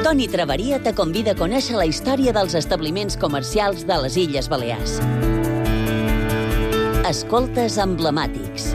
Toni Traveria te convida a conèixer la història dels establiments comercials de les Illes Balears. Escoltes emblemàtics.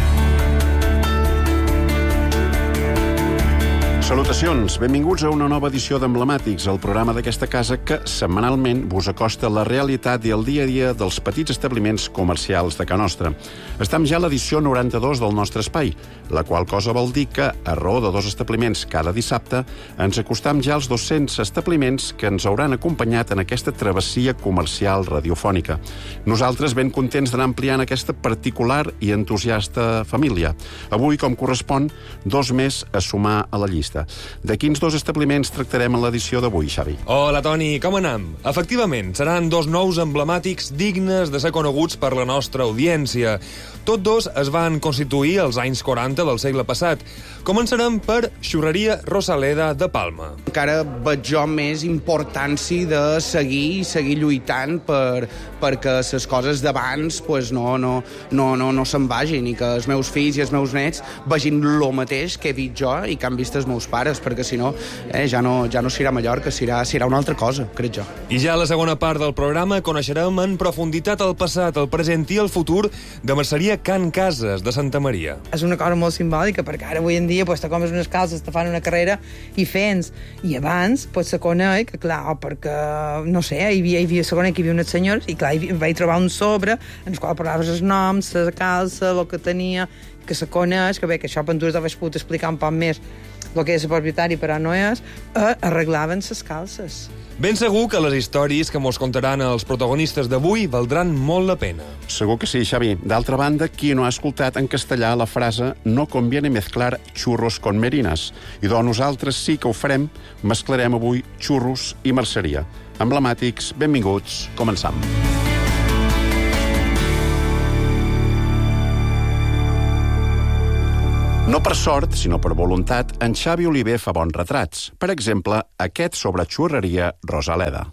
Salutacions, benvinguts a una nova edició d'Emblemàtics, el programa d'aquesta casa que setmanalment vos acosta la realitat i el dia a dia dels petits establiments comercials de Ca Nostra. Estem ja a l'edició 92 del nostre espai, la qual cosa vol dir que, a raó de 2 establiments cada dissabte, ens acostam ja als 200 establiments que ens hauran acompanyat en aquesta travessia comercial radiofònica. Nosaltres ben contents d'anar ampliant aquesta particular i entusiasta família. Avui, com correspon, 2 més a sumar a la llista. De quins 2 establiments tractarem en l'edició d'avui, Xavi? Hola, Toni, com anem? Efectivament, seran 2 nous emblemàtics dignes de ser coneguts per la nostra audiència. Tots 2 es van constituir als anys 40 del segle passat. Començarem per Xurreria Rosaleda de Palma. Encara veig jo més importància de seguir lluitant perquè les coses d'abans no se'n vagin i que els meus fills i els meus nets vegin el mateix que he dit jo i que han vist els meus pares, perquè si no, ja no serà Mallorca, serà una altra cosa, crec jo. I ja a la segona part del programa coneixerem en profunditat el passat, el present i el futur de Merceria Can Cases de Santa Maria. És una cosa molt simbòlica, perquè ara avui en dia te comes unes calces, te fan una carrera i fens. I abans se conec, clar, perquè, no sé, se conec que hi havia unes senyores i clar, vaig trobar un sobre en el qual parlaves els noms, la calça, el que tenia, que se coneix, que bé, que això per tu t'havies pogut explicar un poc més el que és el propietari, però no és, arreglaven les calces. Ben segur que les històries que mos contaran els protagonistes d'avui valdran molt la pena. Segur que sí, Xavi. D'altra banda, qui no ha escoltat en castellà la frase «No conviene mezclar churros con merinas». I nosaltres sí que ho farem, mesclarem avui xurros i merceria. Emblemàtics, benvinguts, començam. No per sort, sinó per voluntat, en Xavi Oliver fa bons retrats. Per exemple, aquest sobre xurreria Rosaleda.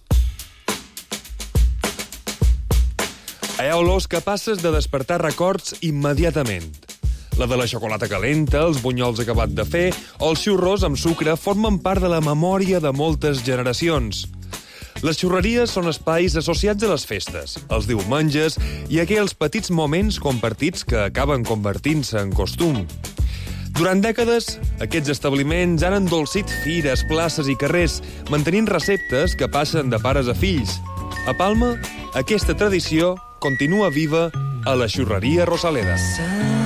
Hi ha olors capaces de despertar records immediatament. La de la xocolata calenta, els bunyols acabat de fer o els xurros amb sucre formen part de la memòria de moltes generacions. Les xurreries són espais associats a les festes, els diumenges i aquells petits moments compartits que acaben convertint-se en costum. Durant dècades, aquests establiments han endolcit fires, places i carrers, mantenint receptes que passen de pares a fills. A Palma, aquesta tradició continua viva a la Xurreria Rosaleda.